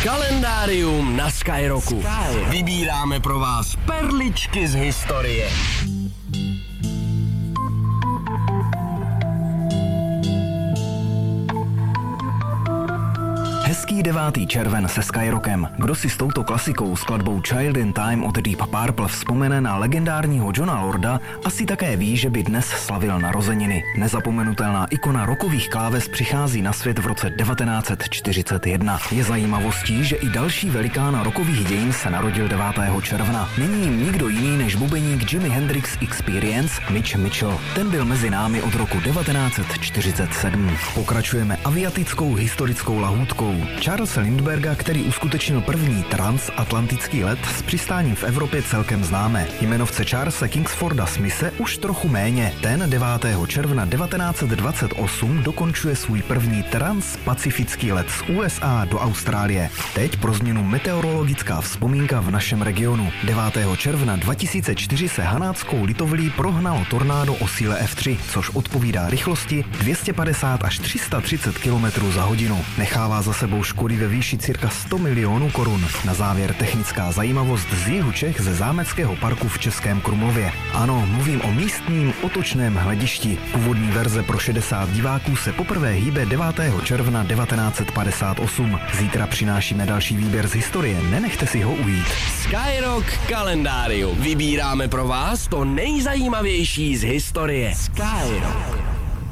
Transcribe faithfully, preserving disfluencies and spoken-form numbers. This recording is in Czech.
Kalendárium na Skyrocku. Vybíráme pro vás perličky z historie. Hezký devátý červen se Skyrockem. Kdo si s touto klasikou skladbou Child in Time od Deep Purple vzpomene na legendárního Johna Lorda, asi také ví, že by dnes slavil narozeniny. Nezapomenutelná ikona rockových kláves přichází na svět v roce devatenáct set čtyřicet jedna. Je zajímavostí, že i další velikán rockových dějin se narodil devátého června. Není jim nikdo jiný než bubeník Jimi Hendrix Experience Mitch Mitchell. Ten byl mezi námi od roku devatenáct set čtyřicet sedm. Pokračujeme aviatickou historickou lahůdkou. Charlesa Lindbergha, který uskutečnil první transatlantický let, s přistáním v Evropě celkem známe. Jmenovce Charlesa Kingsforda Smithe už trochu méně. Ten devátého června devatenáct set dvacet osm dokončuje svůj první transpacifický let z U S A do Austrálie. Teď pro změnu meteorologická vzpomínka v našem regionu. devátého června dva tisíce čtyři se hanáckou Litovlí prohnalo tornádo o síle F tři, což odpovídá rychlosti dvě stě padesát až tři sta třicet kilometrů za hodinu. Nechává za sebou škody ve výši cirka sto milionů korun. Na závěr technická zajímavost z jihu Čech ze Zámeckého parku v Českém Krumlově. Ano, mluvím o místním otočném hledišti. Původní verze pro šedesát diváků se poprvé hýbe devátého června devatenáct set padesát osm. Zítra přinášíme další výběr z historie, nenechte si ho ujít. Skyrock kalendárium. Vybíráme pro vás to nejzajímavější z historie. Skyrock.